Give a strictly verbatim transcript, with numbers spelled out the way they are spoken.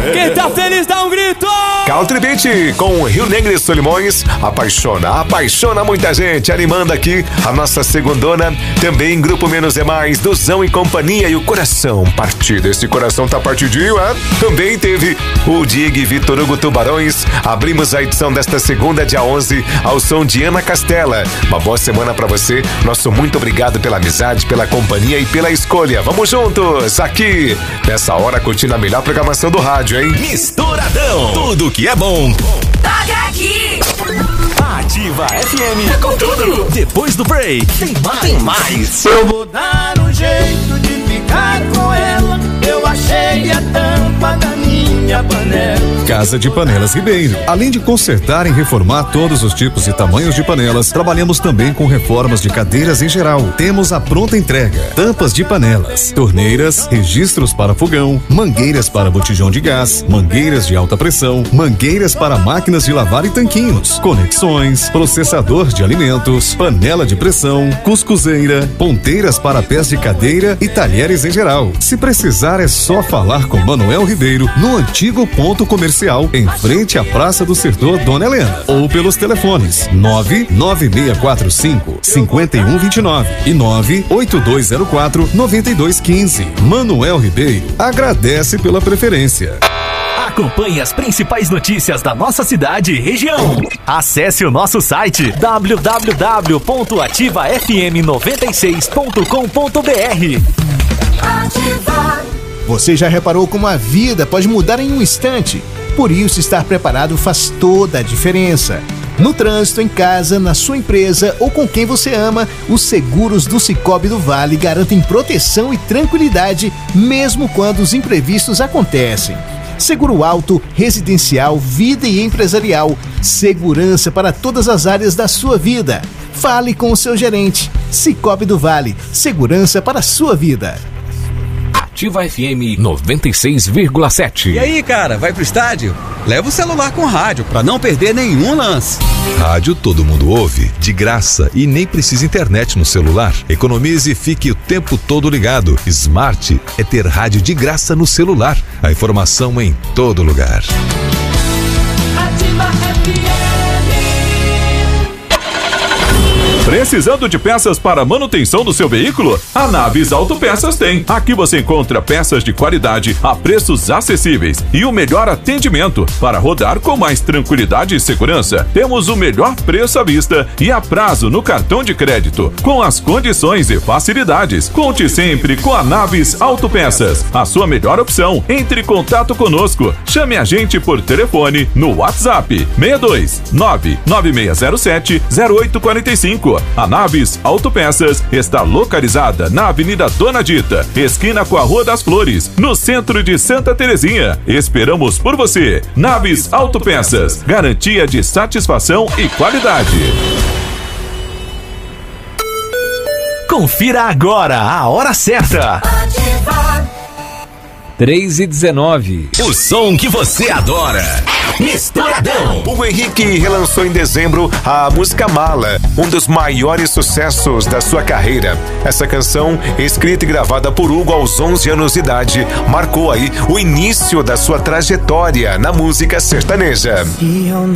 Quem tá feliz dá um grito! Country Beat com Rio Negro e Solimões apaixona, apaixona muita gente, animando aqui a nossa segundona, também Grupo Menos é Mais, Duzão e Companhia e o Coração Partido. Esse coração tá partidinho, é? Também teve o Diego e Vitor Hugo Tubarões. Abrimos a edição desta segunda, dia onze, ao som de Ana Castela. Uma boa semana pra você, nosso muito obrigado pela amizade, pela companhia e pela escolha. Vamos juntos, aqui, nessa hora, curtindo a melhor programação do rádio, hein? Misturadão, tudo que é bom. Toca aqui! Ativa F M, é com tudo. Depois do break, tem mais. Tem mais. Eu vou dar um jeito de ficar com ela. Eu achei a tampa da minha panela. Casa de Panelas Ribeiro. Além de consertar e reformar todos os tipos e tamanhos de panelas, trabalhamos também com reformas de cadeiras em geral. Temos a pronta entrega, tampas de panelas, torneiras, registros para fogão, mangueiras para botijão de gás, mangueiras de alta pressão, mangueiras para máquinas de lavar e tanquinhos, conexões, processador de alimentos, panela de pressão, cuscuzeira, ponteiras para pés de cadeira e talheres em geral. Se precisar, é só falar com Manuel Ribeiro no antigo ponto comercial em frente à Praça do Sertor Dona Helena, ou pelos telefones nove nove seis quatro cinco, cinco um dois nove e nove oito dois zero quatro, nove dois um cinco. Manuel Ribeiro agradece pela preferência. Acompanhe as principais notícias da nossa cidade e região. Acesse o nosso site w w w ponto ativa f m noventa e seis ponto com ponto b r. Você já reparou como a vida pode mudar em um instante? Por isso, estar preparado faz toda a diferença. No trânsito, em casa, na sua empresa ou com quem você ama, os seguros do Sicoob do Vale garantem proteção e tranquilidade, mesmo quando os imprevistos acontecem. Seguro alto, residencial, vida e empresarial. Segurança para todas as áreas da sua vida. Fale com o seu gerente. Sicoob do Vale. Segurança para a sua vida. Ativa F M noventa e seis vírgula sete. E aí, cara, vai pro estádio? Leva o celular com rádio pra não perder nenhum lance. Rádio todo mundo ouve, de graça e nem precisa internet no celular. Economize e fique o tempo todo ligado. Smart é ter rádio de graça no celular. A informação em todo lugar. Ativa F M. Precisando de peças para manutenção do seu veículo? A Navis Autopeças tem. Aqui você encontra peças de qualidade a preços acessíveis e o melhor atendimento para rodar com mais tranquilidade e segurança. Temos o melhor preço à vista e a prazo no cartão de crédito, com as condições e facilidades. Conte sempre com a Navis Autopeças, a sua melhor opção. Entre em contato conosco. Chame a gente por telefone no WhatsApp seis dois nove nove seis zero sete zero oito quatro cinco. A Navis Autopeças está localizada na Avenida Dona Dita, esquina com a Rua das Flores, no centro de Santa Terezinha. Esperamos por você. Navis Autopeças, garantia de satisfação e qualidade. Confira agora a hora certa. três e dezenove. O som que você adora. Misturadão. O Henrique relançou em dezembro a música Mala, um dos maiores sucessos da sua carreira. Essa canção, escrita e gravada por Hugo aos onze anos de idade, marcou aí o início da sua trajetória na música sertaneja. E eu